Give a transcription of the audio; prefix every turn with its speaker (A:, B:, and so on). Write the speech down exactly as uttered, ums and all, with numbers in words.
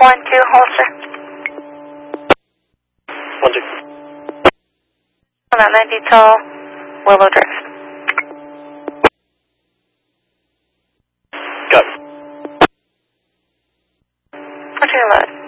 A: One, two, holster.
B: One, two.
A: On that nine detail, Willow Drift.
B: Got it.
A: Roger, load.